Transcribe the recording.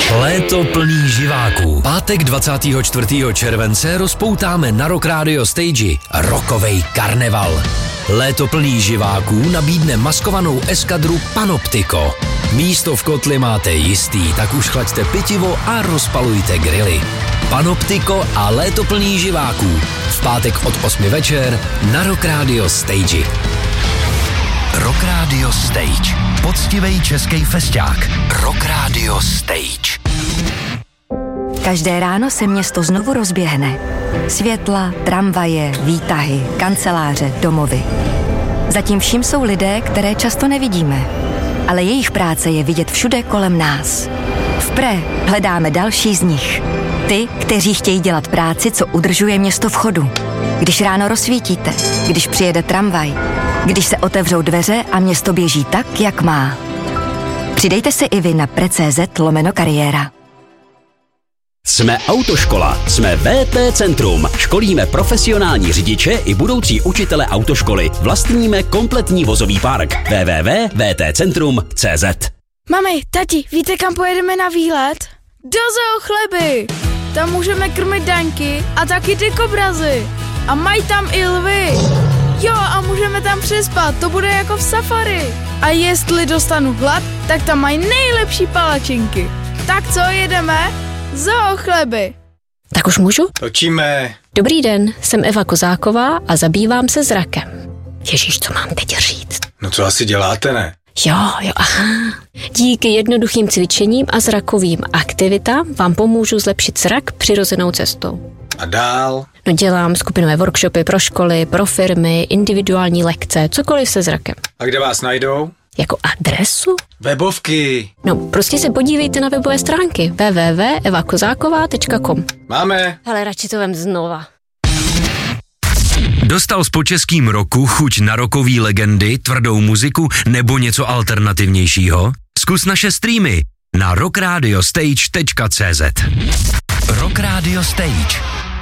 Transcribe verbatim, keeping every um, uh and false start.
Léto plný živáků. Pátek dvacátého čtvrtého července rozpoutáme na Rock Radio Stage rockovej karneval. Léto plný živáků nabídne maskovanou eskadru Panoptiko. Místo v kotli máte jistý, tak už chlaďte pitivo a rozpalujte grily. Panoptiko a léto plný živáků. V pátek od osmi večer na Rock Radio Stage. Rock Radio Stage. Poctivej český festák. Rock Radio Stage. Každé ráno se město znovu rozběhne. Světla, tramvaje, výtahy, kanceláře, domovy. Zatím vším jsou lidé, které často nevidíme. Ale jejich práce je vidět všude kolem nás. V Pré hledáme další z nich. Ty, kteří chtějí dělat práci, co udržuje město v chodu. Když ráno rozsvítíte, když přijede tramvaj, když se otevřou dveře a město běží tak, jak má. Přidejte se i vy na pre.cz lomeno kariéra. Jsme autoškola, jsme vé té Centrum. Školíme profesionální řidiče i budoucí učitele autoškoly. Vlastníme kompletní vozový park. w w w tečka v t centrum tečka c z. Mami, tati, víte, kam pojedeme na výlet? Do Zoo Chleby! Tam můžeme krmit daňky a taky ty kobrazy. A mají tam i lvy. Jo, a můžeme tam přespat, to bude jako v safari. A jestli dostanu hlad, tak tam mají nejlepší palačinky. Tak co, jedeme? Zoo Chleby. Tak už můžu? Točíme. Dobrý den, jsem Eva Kozáková a zabývám se zrakem. Ježíš, co mám teď říct? No co asi děláte, ne? Jo, jo, aha. Díky jednoduchým cvičením a zrakovým aktivitám vám pomůžu zlepšit zrak přirozenou cestou. A dál? No dělám skupinové workshopy pro školy, pro firmy, individuální lekce, cokoliv se zrakem. A kde vás najdou? Jako adresu? Webovky. No, prostě se podívejte na webové stránky w w w tečka eva kozáková tečka com. Máme. Hele, radši to vem znova. Dostal s počeským roku chuť na rokový legendy, tvrdou muziku nebo něco alternativnějšího? Zkus naše streamy na rock radio stage tečka c z. Rock Radio Stage.